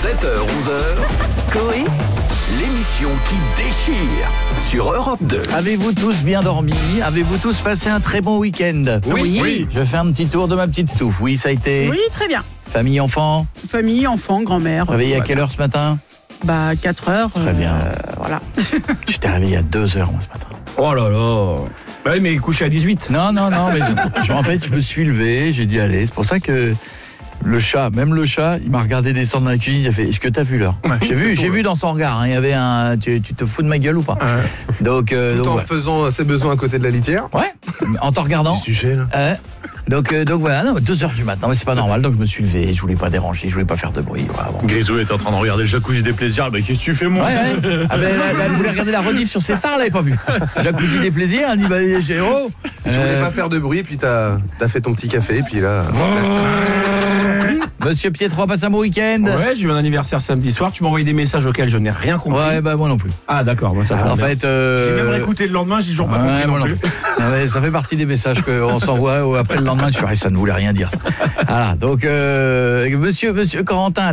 7h-11h, Coé, l'émission qui déchire sur Europe 2. Avez-vous tous bien dormi? Avez-vous tous passé un très bon week-end? Oui. Je fais un petit tour de ma petite stouffe. Oui, ça a été. Oui, très bien. Famille, enfant. Famille, enfant, grand-mère. Réveillé à quelle heure ce matin? 4 heures. Très bien. Voilà. Je t'ai réveillé à 2 heures moi ce matin. Oh là là. Bah oui, mais couché à 18. Non, mais en fait, je me suis levé, j'ai dit allez, c'est pour ça que même le chat, il m'a regardé descendre dans la cuisine, il a fait, est-ce que t'as vu l'heure? Ouais. J'ai vu dans son regard, il y avait un, tu te fous de ma gueule ou pas? Donc Tout en ouais. faisant ses besoins à côté de la litière. Ouais, en te regardant. Qu'est-ce que tu fais là? Donc voilà, non, 2 heures du matin, mais c'est pas normal, donc je me suis levé, je voulais pas déranger, je voulais pas faire de bruit. Voilà, bon. Grisou était en train de regarder le jacuzzi des plaisirs. Bah qu'est-ce que tu fais, moi? Ouais. Ah ben, elle voulait regarder la rediff sur ses stars, elle l'avait pas vu. Jacuzzi des plaisirs, elle dit bah Géo. Tu voulais pas faire de bruit, puis t'as fait ton petit café, puis là. Monsieur Pietro passe un bon week-end. Ouais, j'ai eu un anniversaire samedi soir. Tu m'as envoyé des messages auxquels je n'ai rien compris. Ouais, bah moi non plus. Ah d'accord, moi ça tombe En bien. fait, J'ai même réécouté le lendemain, j'ai toujours pas compris moi non non plus. plus. Non, mais ça fait partie des messages qu'on s'envoie après le lendemain. Tu fais, ça ne voulait rien dire. Ça. Voilà, donc Monsieur Corentin,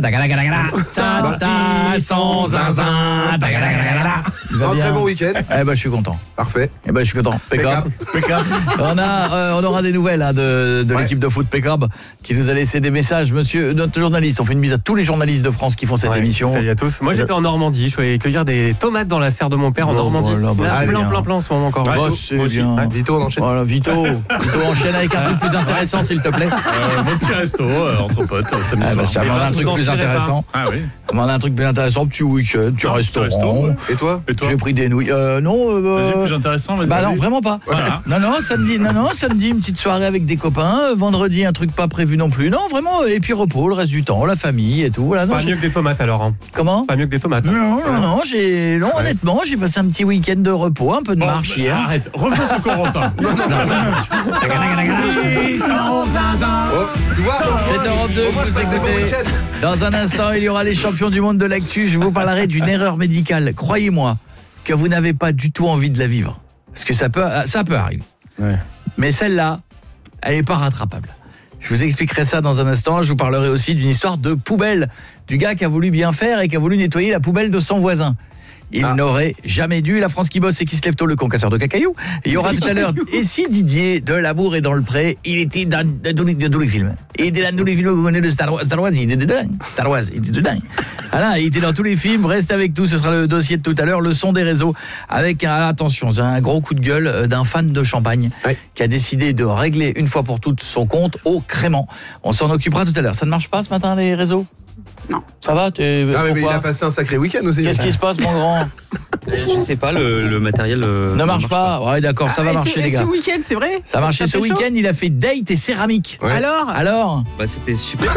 son zinzin, il va Un bien. très bon week-end. Eh ben je suis content. Parfait. Eh ben je suis content. Pécab. On aura des nouvelles de l'équipe de foot Pécab qui nous a laissé des messages. Monsieur notre journaliste, on fait une mise à tous les journalistes de France qui font cette émission. Salut à tous. Moi j'étais en Normandie, je suis allé cueillir des tomates dans la serre de mon père en Normandie. Voilà, bah, Là, c'est plein bien. en ce moment encore. Bah, c'est bien. Vito, on enchaîne. Voilà, Vito enchaîne avec un truc plus intéressant s'il te plaît. Mon petit resto entre potes samedi Ah bah, je soir. t'amène un truc plus intéressant. Ah oui. On a un truc plus intéressant, petit week-end, petit restaurant. Et toi? J'ai pris des nouilles. Non. Vas-y, plus intéressant. Vas-y. Bah non, vraiment pas. Voilà. Non, samedi une petite soirée avec des copains, vendredi un truc pas prévu non plus. Non, vraiment et puis repos le reste du temps, la famille et tout. Voilà, non, Pas mieux que des tomates alors. Hein. Comment? Pas mieux que des tomates. Non, honnêtement, j'ai passé un petit week-end de repos, un peu de marche hier. Arrête, revenons sur Corentin. Oh, tu vois? C'est Europe 2, Au moins, je vous passe des bons écoutez. week-ends. Dans un instant, il y aura les champions du monde de l'actu. Je vous parlerai d'une erreur médicale. Croyez-moi que vous n'avez pas du tout envie de la vivre. Parce que ça peut arriver. Ouais. Mais celle-là, elle n'est pas rattrapable. Je vous expliquerai ça dans un instant. Je vous parlerai aussi d'une histoire de poubelle. Du gars qui a voulu bien faire et qui a voulu nettoyer la poubelle de son voisin. Il n'aurait jamais dû. La France qui bosse et qui se lève tôt, le concasseur de cacailloux. Il y aura tout à l'heure. Et si Didier de L'amour est dans le pré, il était dans tous les films. Il était dans tous les films que vous connaissez de Star Wars, il était de dingue. Star Wars, il était de dingue. Voilà, il était dans tous les films. Reste avec nous, ce sera le dossier de tout à l'heure, le son des réseaux. Avec, attention, un gros coup de gueule d'un fan de champagne qui a décidé de régler une fois pour toutes son compte au crément. On s'en occupera tout à l'heure. Ça ne marche pas ce matin, les réseaux? Non. Ça va? Mais il a passé un sacré week-end aussi. Qu'est-ce qui se passe, mon grand? Je sais pas, le matériel ne marche pas. Ouais, d'accord, ça va marcher, les gars. Ce week-end, c'est vrai? Ça a marché ce week-end, il a fait date et céramique. Ouais. Alors Bah c'était super.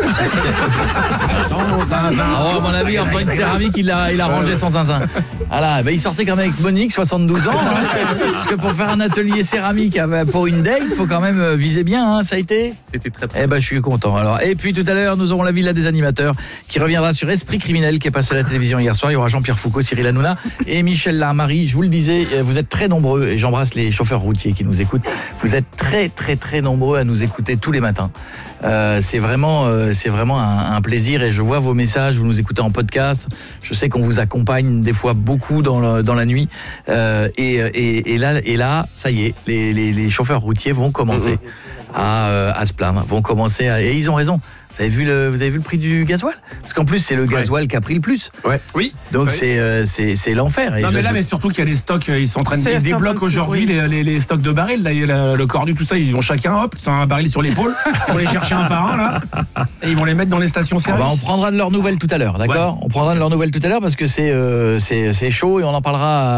À mon avis, en faisant une céramique, il a rangé son zinzin. Voilà, il sortait quand même avec Monique, 72 ans. Parce que pour faire un atelier céramique pour une date, il faut quand même viser bien, ça a été? C'était très Eh ben, je suis content. Alors, et puis tout à l'heure, nous aurons la villa des animateurs qui reviendra sur Esprit criminel qui est passé à la télévision hier soir. Il y aura Jean-Pierre Foucault, Cyril Hanouna et Michel Larmarie. Je vous le disais, vous êtes très nombreux et j'embrasse les chauffeurs routiers qui nous écoutent. Vous êtes très très très nombreux à nous écouter tous les matins. C'est vraiment un plaisir et je vois vos messages. Vous nous écoutez en podcast. Je sais qu'on vous accompagne des fois beaucoup dans la nuit. Et là, ça y est, les chauffeurs routiers vont commencer à se plaindre, vont commencer et ils ont raison. Vous avez vu le prix du gasoil? Parce qu'en plus c'est le gasoil qui a pris le plus. Ouais. Oui. Donc c'est l'enfer. Et Non mais là, mais surtout qu'il y a les stocks, ils sont en train de C'est débloquer 126, aujourd'hui les stocks de barils. Là, il y a le cornu, tout ça, ils vont chacun, hop, c'est un baril sur l'épaule. Ils vont les chercher un par un là, et ils vont les mettre dans les stations-service. on prendra de leurs nouvelles tout à l'heure, d'accord? On prendra de leurs nouvelles tout à l'heure parce que c'est chaud et on en parlera